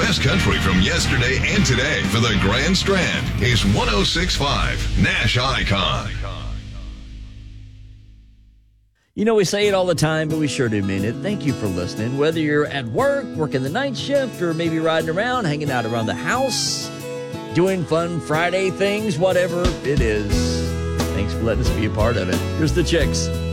best country from yesterday and today for the Grand Strand is 106.5 Nash Icon. You know, we say it all the time, but we sure do mean it. Thank you for listening. Whether you're at work, working the night shift, or maybe riding around, hanging out around the house, doing fun Friday things, whatever it is. Thanks for letting us be a part of it. Here's the Chicks.